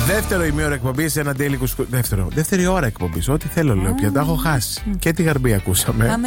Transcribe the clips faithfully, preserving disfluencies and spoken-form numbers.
Δεύτερο ημίωρο εκπομπή σε ένα daily κουσκού. Δεύτερο. Δεύτερη ώρα εκπομπή. Ό,τι θέλω λέω πια. Τα έχω χάσει. Mm. Και τη Γαρμπή ακούσαμε. Χαμε.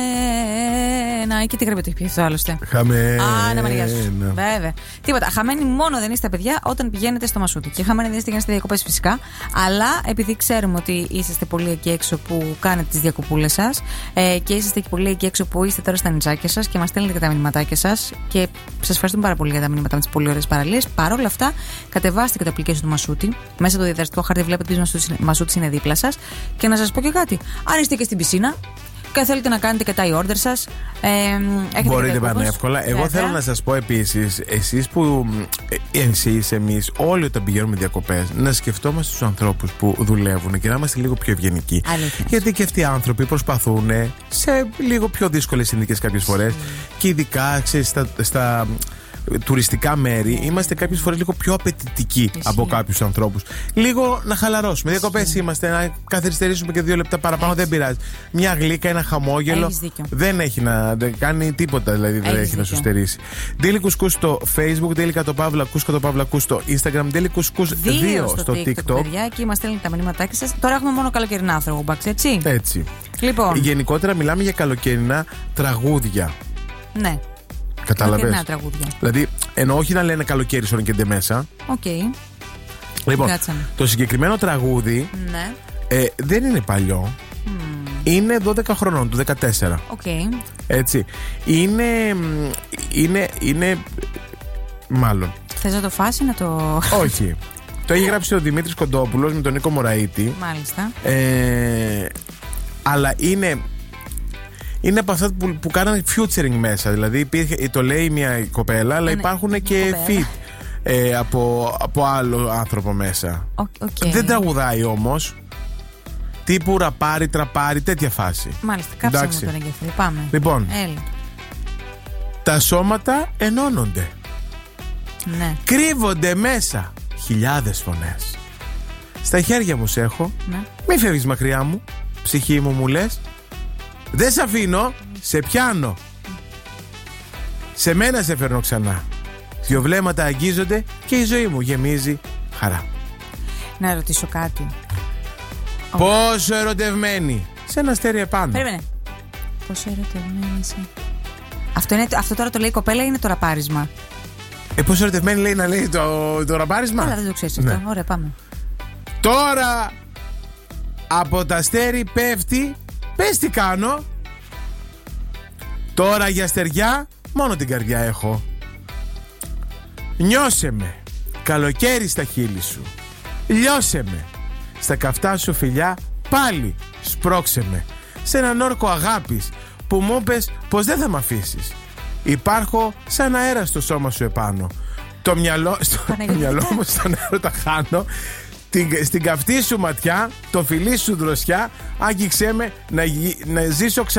Να, και τη Γαρμπή το έχει πει άλλωστε. Χαμε. Α, να Μαριά σου. Βέβαια. Τίποτα. Χαμένοι μόνο δεν είστε παιδιά όταν πηγαίνετε στο Μασούτι. Και χαμένοι δεν είστε για να είστε διακοπές φυσικά. Αλλά επειδή ξέρουμε ότι είσαστε πολλοί εκεί έξω που κάνετε τις διακοπούλες σας ε, και είσαστε και πολλοί εκεί έξω που είστε τώρα στα νητσάκια σας και μας στέλνετε και τα μηνυματάκια σας. Και σας ευχαριστούμε πάρα πολύ για τα μηνύματα με τις πολύ ωραίες παραλίες. Παρ' όλα αυτά, κατεβάστε και το application του Μασούτι. Μέσα από το διαδραστικό χάρτη βλέπετε ότι ο Μασούτης είναι δίπλα σας. Και να σας πω και κάτι. Αν είστε και στην πισίνα και θέλετε να κάνετε και τα e-order σας, ε, μπορείτε πανεύκολα. Εγώ βέβαια. Θέλω να σας πω επίσης, εσείς που εσείς, εμείς, όλοι όταν πηγαίνουμε διακοπές, να σκεφτόμαστε τους ανθρώπους που δουλεύουν και να είμαστε λίγο πιο ευγενικοί. Αλήθεια. Γιατί και αυτοί οι άνθρωποι προσπαθούν σε λίγο πιο δύσκολες συνθήκες κάποιες φορές. Και ειδικά ξέρεις, στα, στα τουριστικά μέρη yeah. είμαστε κάποιες φορές λίγο πιο απαιτητικοί Ισχύει. από κάποιους ανθρώπους. Λίγο να χαλαρώσουμε. Διακοπές είμαστε, να καθυστερήσουμε και δύο λεπτά παραπάνω, Έχεις. δεν πειράζει. Μια γλύκα, ένα χαμόγελο δεν έχει να δεν κάνει τίποτα, δηλαδή δεν Έχεις έχει δίκιο. να σου στερήσει. Daily Couscous στο Facebook, Daily Κατοπαύλα Ακούς Κατοπαύλα Ακούς στο Instagram, Daily Couscous δύο στο, στο TikTok. Παιδιά, εκεί μας στέλνουν τα μηνύματάκια σας. Τώρα έχουμε μόνο καλοκαιρινά throwbacks, έτσι. Έτσι. Λοιπόν. Γενικότερα μιλάμε για καλοκαιρινά τραγούδια. Ναι. Κατάλαβες. Δηλαδή, ενώ όχι να λένε καλοκαίρι σώνει και ντε μέσα. Οκ. Okay. Λοιπόν, Κάτσαμε. το συγκεκριμένο τραγούδι ναι. ε, δεν είναι παλιό. Mm. Είναι δώδεκα χρονών, του δεκατέσσερα. Οκ. Okay. Έτσι. Είναι. Είναι. Είναι. Μάλλον. Θες να το φάσει, να το. Όχι. Το έχει γράψει ο Δημήτρης Κοντόπουλος με τον Νίκο Μωραήτη. Μάλιστα. Ε, αλλά είναι. Είναι από αυτά που, που κάνανε featuring μέσα. Δηλαδή υπήρχε, το λέει μια κοπέλα, αλλά είναι, υπάρχουν και feat ε, από, από άλλο άνθρωπο μέσα. Okay. Δεν τραγουδάει όμως. Τύπου ραπάρι, τραπάρι, τέτοια φάση. Μάλιστα, κάψαμε τον εγκέφαλο. Πάμε. Λοιπόν, Έλα. Τα σώματα ενώνονται. Ναι. Κρύβονται μέσα χιλιάδες φωνές. Στα χέρια μου σε έχω. Ναι. Μη φεύγεις μακριά μου. Ψυχή μου μου λες. Δεν σε αφήνω, σε πιάνω. Σε μένα σε φέρνω ξανά. Δυο βλέμματα αγγίζονται και η ζωή μου γεμίζει χαρά. Να ρωτήσω κάτι. Πόσο ερωτευμένη. Σε ένα αστέρι επάνω. Περίμενε. Πόσο ερωτευμένη είσαι. Αυτό, είναι, αυτό τώρα το λέει η κοπέλα ή είναι το ραπάρισμα? Ε, πόσο ερωτευμένη λέει να λέει το, το ραπάρισμα. Αλλά δεν το ξέρεις αυτό. Ναι. Ωραία, πάμε. Τώρα από τα αστέρι πέφτει. Πες τι κάνω. Τώρα για στεριά μόνο την καρδιά έχω. Νιώσε με. Καλοκαίρι στα χείλη σου. Λιώσε με. Στα καυτά σου φιλιά πάλι σπρώξε με. Σε έναν όρκο αγάπης που μου πες πως δεν θα μ' αφήσεις. Υπάρχω σαν αέρα στο σώμα σου επάνω. Το μυαλό, στο μυαλό μου στον έρωτα χάνω. Στην καυτή σου ματιά, το φιλί σου δροσιά, άγγιξέ με να, να ζήσω ξανά.